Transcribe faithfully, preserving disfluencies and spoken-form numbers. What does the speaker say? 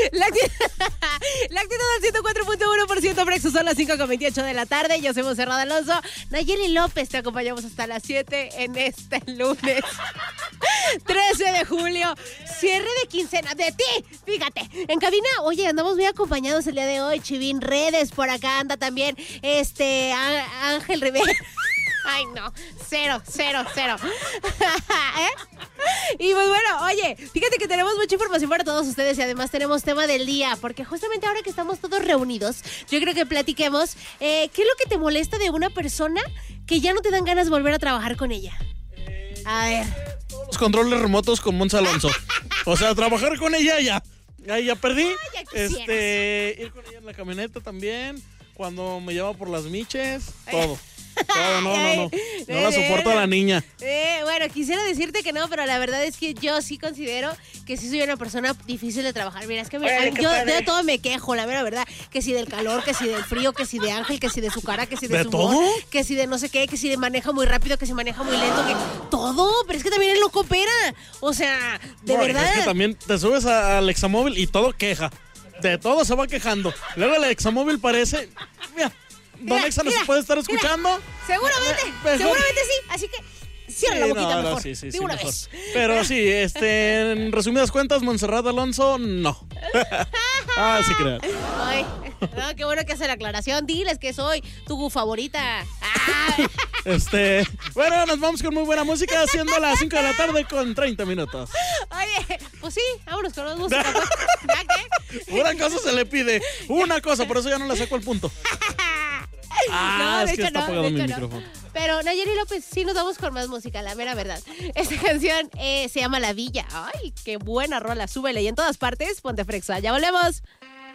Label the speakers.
Speaker 1: La actitud, la actitud del ciento cuatro punto uno por ciento Frexo, son las cinco con veintiocho de la tarde. Yo soy Monserrat Alonso. Nayeli López, te acompañamos hasta las siete en este lunes trece de julio. Cierre de quincena de ti, fíjate. En cabina, oye, andamos muy acompañados el día de hoy. Chivín Redes, por acá anda también este Á- Ángel Rivera. Ay, no, cero, cero, cero. ¿Eh? Y pues bueno, oye, fíjate que tenemos mucha información para todos ustedes y además tenemos tema del día, porque justamente ahora que estamos todos reunidos, yo creo que platiquemos eh, qué es lo que te molesta de una persona que ya no te dan ganas de volver a trabajar con ella. A ver.
Speaker 2: Los controles remotos con Monza Alonso. O sea, trabajar con ella ya. Ahí ya perdí.
Speaker 1: Ay, ya
Speaker 2: este, ir con ella en la camioneta también. Cuando me lleva por las miches, todo. Todo, no, no, no. No la soporto a la niña.
Speaker 1: Eh, bueno, quisiera decirte que no, pero la verdad es que yo sí considero que sí soy una persona difícil de trabajar. Mira, es que me,
Speaker 3: Ay,
Speaker 1: yo
Speaker 3: padre.
Speaker 1: de todo me quejo, la mera verdad. Que si del calor, que si del frío, que si de Ángel, que si de su cara, que si de,
Speaker 2: ¿De
Speaker 1: su
Speaker 2: todo?
Speaker 1: humor, que si de no sé qué, que si de maneja muy rápido, que si maneja muy lento, que todo. Pero es que también él no coopera. O sea, de
Speaker 2: No,
Speaker 1: verdad.
Speaker 2: Es que también te subes a- al examóvil y todo queja. De todo se va quejando. Luego el examóvil parece... Mira, Don
Speaker 1: Mira,
Speaker 2: Exa nos
Speaker 1: mira,
Speaker 2: puede estar
Speaker 1: mira.
Speaker 2: escuchando.
Speaker 1: Seguramente,
Speaker 2: Mejor.
Speaker 1: seguramente sí. Así que cierra la
Speaker 2: Sí,
Speaker 1: boquita
Speaker 2: no, no,
Speaker 1: mejor.
Speaker 2: sí, sí,
Speaker 1: de
Speaker 2: sí,
Speaker 1: una
Speaker 2: mejor.
Speaker 1: vez.
Speaker 2: Pero sí, este, en resumidas cuentas, Monserrat Alonso, no. Ah, sí creo.
Speaker 1: Ay, no, qué bueno que hace la aclaración. Diles que soy tu favorita. Ah.
Speaker 2: Este, bueno, nos vamos con muy buena música, siendo las cinco de la tarde con treinta minutos.
Speaker 1: Oye, pues sí, vámonos con más música. Pues. ¿Ya qué?
Speaker 2: Una cosa se le pide, una cosa, por eso ya no le saco el punto. Ah,
Speaker 1: de
Speaker 2: es que
Speaker 1: hecho
Speaker 2: está
Speaker 1: no,
Speaker 2: apagado
Speaker 1: de
Speaker 2: mi
Speaker 1: hecho no.
Speaker 2: micrófono.
Speaker 1: Pero Nayeli López, sí nos vamos con más música, la mera verdad. Esta canción eh, se llama La Villa. Ay, qué buena rola, súbele. Y en todas partes, ponte Frexa. Ya volvemos.